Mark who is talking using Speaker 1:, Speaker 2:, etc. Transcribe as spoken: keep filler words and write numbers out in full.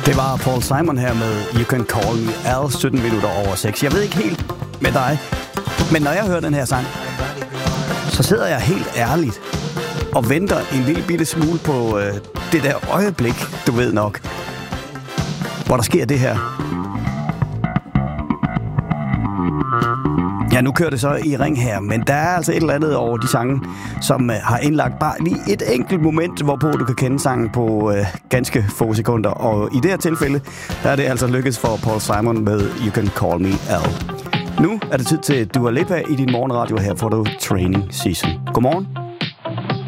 Speaker 1: Det var Paul Simon her med You Can Call Me Al, sytten minutter over seks. Jeg ved ikke helt med dig, men når jeg hører den her sang, så sidder jeg helt ærligt og venter en lille bitte smule på øh, det der øjeblik, du ved nok, hvor der sker det her. Ja, nu kører det så i ring her, men der er altså et eller andet over de sange, som øh, har indlagt bare lige et enkelt moment, hvorpå du kan kende sangen på øh, ganske få sekunder. Og i det her tilfælde, der er det altså lykkedes for Paul Simon med You Can Call Me Al. Nu er det tid til Dua Lipa i din morgenradio. Her får du Training Season. Godmorgen.